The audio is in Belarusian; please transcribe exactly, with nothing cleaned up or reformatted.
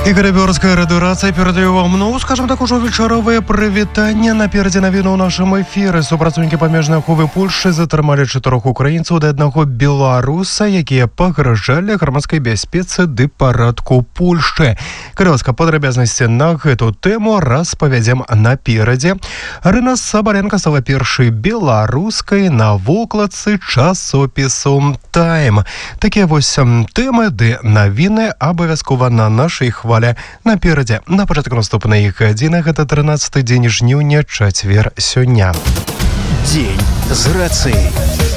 Ігор Бёрская радыёрацыя перадаю вам, ну, скажем так, ужо вечаровае прывітанне. Наперадзе навіну ў нашым эфіры. Супрацоўнікі памежнай аховы Польшчы затрымалі чатырох украінцаў да аднаго беларуса, якія пагражалі грамадскай бяспецы ды парадку Польшчы. Калі ласка, падрабязнасці на гэту тэму распавядзем наперадзе. Арына Сабаренко стала першай беларускай на вокладцы часопісу «Тайм». Такія вось тэмы ды навіны абавязкова на нашай хвалі. Наперадзе, на пачатку наступнай гадзіны, гэта трынаццаты дзень жніўня, чацвер сёння. Дзень з рацыяй.